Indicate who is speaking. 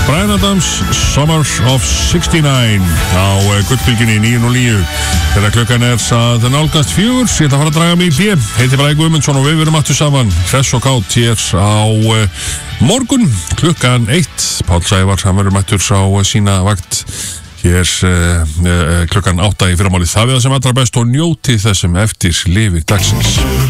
Speaker 1: Bryan Adams, Summer of 69 á Gullbylgjunni 909 þegar klukkan að nálgast 4. Ég ætla að fara að draga mig í hlé. Heiti Bragi Guðmundsson og við verum aftur saman hress og kátt hér á morgun klukkan 1. Páll Sævar, hann verður mættur á sína vakt hér klukkan 8 í fyrramálið. Það við það sem allra best og njóti þessum eftir lifir dagsins.